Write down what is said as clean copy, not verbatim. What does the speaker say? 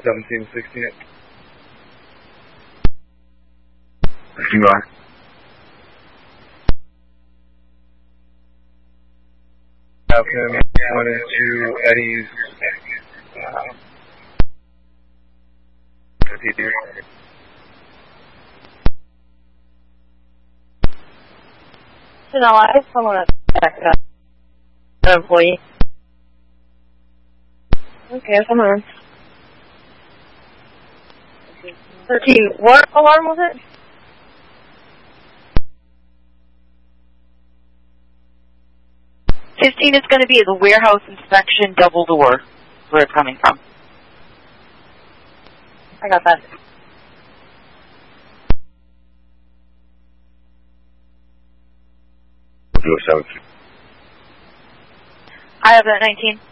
1716. You are. Falcon 1 and 2, Eddie's. Chanel, I just want to check that employee. Okay, come on. 13, what alarm was it? $15 is going to be the warehouse inspection double door, where it's coming from. I got that. Do a 17. I have that 19.